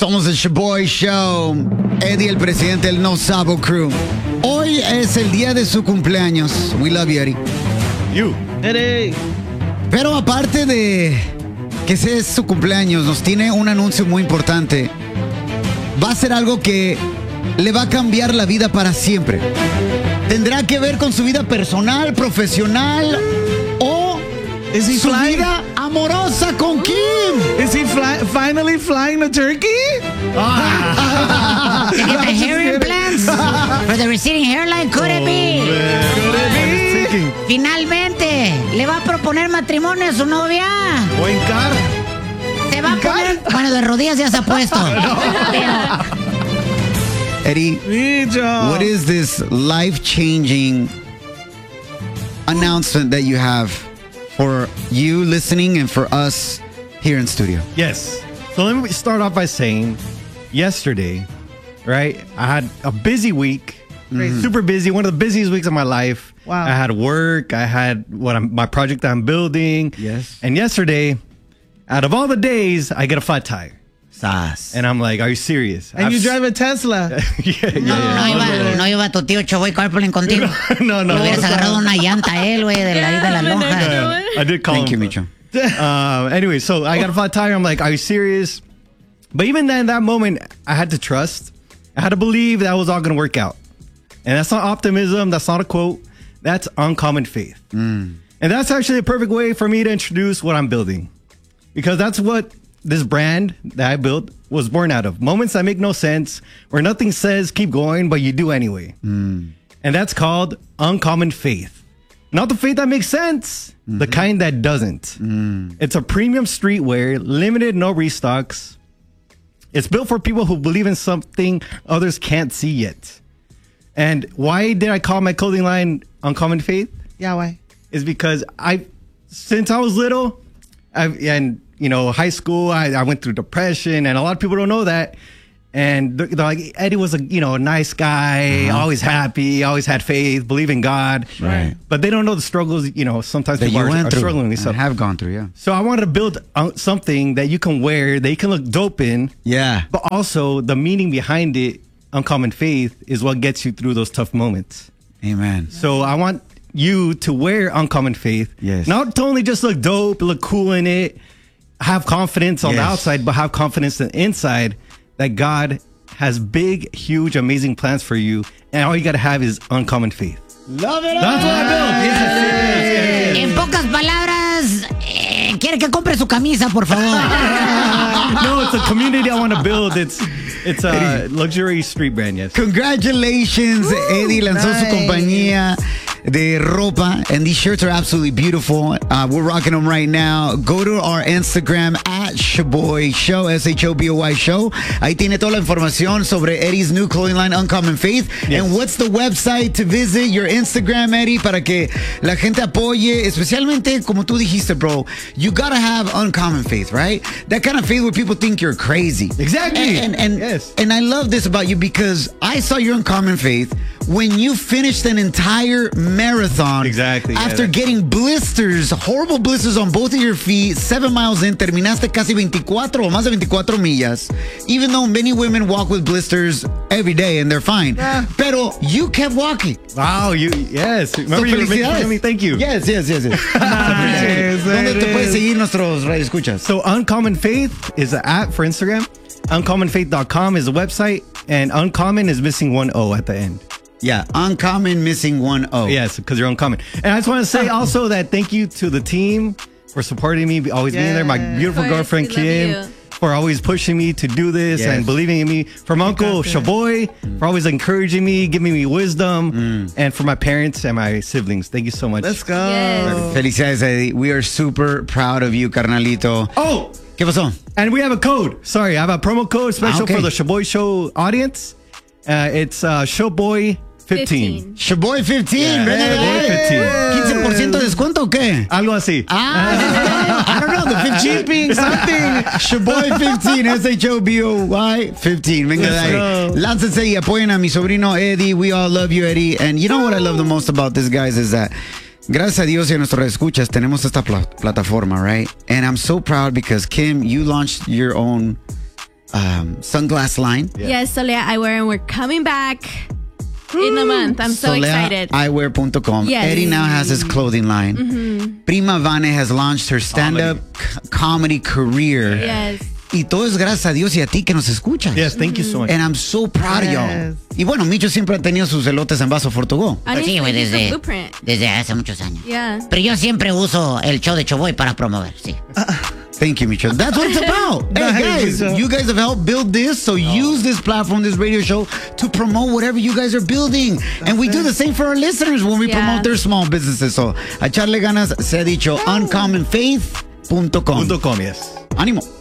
Somos el Shaboy Show. Eddie, el presidente del No Sabo Crew. Hoy es el día de su cumpleaños. We love you, Eddie. You. Eddie. Pero aparte de que ese es su cumpleaños, nos tiene un anuncio muy importante. Va a ser algo que le va a cambiar la vida para siempre. Tendrá que ver con su vida personal, profesional o su vida amorosa con Kim. Is he finally flying a turkey? To get the hair implants for the receding hairline, could it be? Finalmente, le va a proponer matrimonio a su novia. Buen car. Se va a poner... Bueno, de rodillas ya se ha puesto. Eddie, Mijo. what is this life-changing announcement that you have for you listening and for us here in studio? Yes. So let me start off by saying, yesterday, right, I had a busy week. Super busy, one of the busiest weeks of my life. Wow. I had work, I had my project that I'm building. Yes. And yesterday, out of all the days, I get a flat tire. Sas. And I'm like, are you serious? And you drive a Tesla. No iba tu tío Choboy carpooling contigo. No. Le hubieras agarrado una llanta a él, güey, de la lonja. I did call Thank you, him. Micho. Anyway, so I got a flat tire. I'm like, are you serious? But even then, that moment, I had to trust. I had to believe that was all going to work out. And that's not optimism. That's not a quote. That's uncommon faith. And that's actually a perfect way for me to introduce what I'm building. Because that's what this brand that I built was born out of. Moments that make no sense, where nothing says keep going, but you do anyway. And that's called uncommon faith. Not the faith that makes sense, the kind that doesn't. It's a premium streetwear, limited, no restocks. It's built for people who believe in something others can't see yet. And why did I call my clothing line Uncommon Faith? Yeah, why? Is because since I was little, high school, I went through depression, and a lot of people don't know that. And they're like, Eddie was a nice guy, always happy, always had faith, believe in God. Right. But they don't know the struggles, sometimes That people you are went through struggling with and stuff. have gone through, yeah. So I wanted to build something that you can wear, that you can look dope in. Yeah. But also the meaning behind it, uncommon faith, is what gets you through those tough moments. Amen. So I want you to wear uncommon faith. Yes. Not to only just look dope, look cool in it, have confidence on the Yes. outside, but have confidence on the inside that God has big, huge, amazing plans for you. And all you got to have is uncommon faith. Love it. That's what I built. Yes. En pocas palabras, quiere que compre su camisa, por favor. No, it's a community I want to build. It's a luxury street brand, yes. Congratulations, Eddie lanzó su compañía de ropa, and these shirts are absolutely beautiful. We're rocking them right now. Go to our Instagram at Shaboy Show, SHOBOY Show. Ahí tiene toda la información sobre Eddie's new clothing line, Uncommon Faith. Yes. And what's the website to visit? Your Instagram, Eddie, para que la gente apoye, especialmente como tú dijiste, bro. You gotta have uncommon faith, right? That kind of faith where people think you're crazy. Exactly. And Yes. And I love this about you because I saw your uncommon faith when you finished an entire marathon. Exactly, After yeah. getting blisters, horrible blisters on both of your feet, 7 miles in, terminaste casi 24 o más de 24 millas. Even though many women walk with blisters every day and they're fine. Yeah. Pero you kept walking. Wow, yes. Remember So you were making fun felicidades. of me? Thank you. Yes. Nice, ¿Dónde te puedes Eddie. seguir nuestros radioescuchas? So Uncommon Faith is an app for Instagram. UncommonFaith.com is the website. And uncommon is missing one O at the end. Yeah, uncommon missing one O. Yes, because you're uncommon. And I just want to say also that thank you to the team for supporting me, always being there. My beautiful Of course, girlfriend, we love Kim, you. for always pushing me to do this Yes. and believing in me. From Uncle Shaboy, for always encouraging me, giving me wisdom. And for my parents and my siblings. Thank you so much. Let's go. Felicidades, Eddie. We are super proud of you, carnalito. Oh, ¿Qué pasó? and we have a code. Sorry, I have a promo code special okay. for the Shaboy Show audience. It's Showboy 15. Shaboy 15. Yeah, Venga de Shaboy ahí. 15% de descuento o qué? Algo así. I don't know, the 15 Shipping, something. Shaboy 15, SHOBOY 15. Venga de ahí. Let's go. Láncense y apoyen a mi sobrino Eddie. We all love you, Eddie. And you know what I love the most about this, guys, is that gracias a Dios y a nuestros escuchas tenemos esta plataforma, right? And I'm so proud because Kim, you launched your own sunglass line. Yes, Solea Eyewear, and we're coming back in a month. I'm so excited. SoleaEyewear.com. Yes. Eddie now has his clothing line. Prima Vane has launched her stand-up comedy career. Yes. Y todo es gracias a Dios y a ti que nos escuchas. Yes, thank you so much. And I'm so proud of y'all. Yes. Y bueno, Micho siempre ha tenido sus elotes en vaso for to go. Pues sí, güey, He's a desde, blueprint. desde hace muchos años. Yeah. Pero yo siempre uso el show de Choboy para promover, sí. Thank you, Micho. That's what it's about. Hey, guys, Micho. you guys have helped build this, so use this platform, this radio show, to promote whatever you guys are building. And we do the same for our listeners when we Yeah. promote their small businesses. So, a echarle ganas, se ha dicho, uncommonfaith.com. .com, yes. Ánimo.